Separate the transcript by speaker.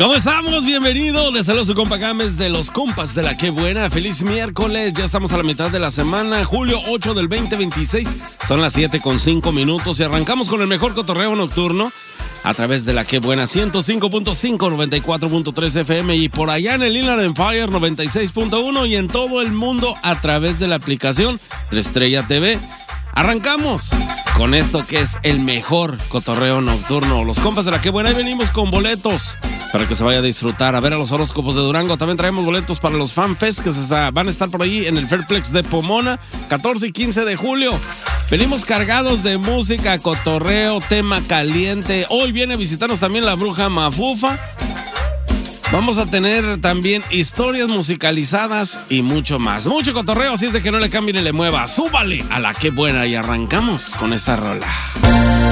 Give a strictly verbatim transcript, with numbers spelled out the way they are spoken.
Speaker 1: ¿Cómo estamos? Bienvenido. Les saludo su compa Gámez de los compas de la Qué Buena. Feliz miércoles. Ya estamos a la mitad de la semana. Julio ocho del veinte veintiséis. Son las siete con cinco minutos y arrancamos con el mejor cotorreo nocturno a través de la Qué Buena ciento cinco punto cinco, noventa y cuatro punto tres F M y por allá en el Inland Empire noventa y seis punto uno y en todo el mundo a través de la aplicación Tres Estrella T V. Arrancamos con esto que es el mejor cotorreo nocturno. Los compas de la Qué Buena, ahí venimos con boletos para que se vaya a disfrutar, a ver a los horóscopos de Durango. También traemos boletos para los Fan Fest que se van a estar por ahí en el Fairplex de Pomona, catorce y quince de julio. Venimos cargados de música, cotorreo, tema caliente. Hoy viene a visitarnos también la Bruja Mafufa. Vamos a tener también historias musicalizadas y mucho más. Mucho cotorreo, así es de que no le cambie ni le mueva. Súbale a la Qué Buena y arrancamos con esta rola.